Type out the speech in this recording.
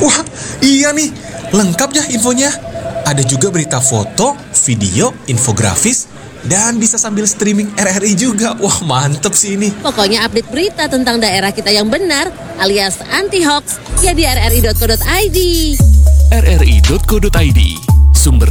Wah, iya nih, lengkap ya infonya. Ada juga berita foto, video, infografis, dan bisa sambil streaming RRI juga. Wah, mantep sih ini. Pokoknya update berita tentang daerah kita yang benar alias anti-hoax ya di rri.co.id. rri.co.id, sumber